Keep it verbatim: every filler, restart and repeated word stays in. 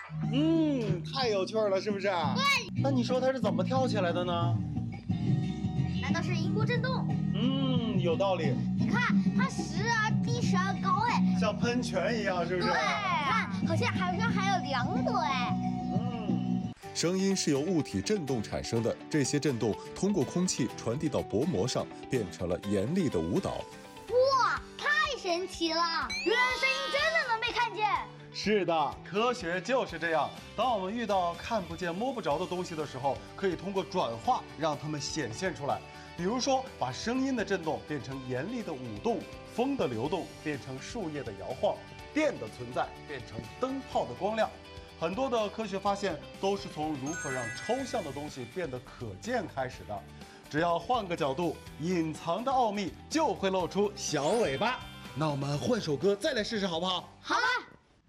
嗯，太有趣了，是不是？对。那你说它是怎么跳起来的呢？ 难道是音波振动？ 嗯，有道理。 你看，它时而低，时而高，哎， 像喷泉一样，是不是？ 对，看，好像好像还有两朵，哎。 嗯。 声音是由物体振动产生的，这些振动通过空气传递到薄膜上，变成了严厉的舞蹈。 哇，太神奇了！原来声音真的能被看见。 是的，科学就是这样。当我们遇到看不见、摸不着的东西的时候，可以通过转化让它们显现出来。比如说，把声音的震动变成严厉的舞动，风的流动变成树叶的摇晃，电的存在变成灯泡的光亮。很多的科学发现都是从如何让抽象的东西变得可见开始的。只要换个角度，隐藏的奥秘就会露出小尾巴。那我们换首歌再来试试好不好？ 好吧。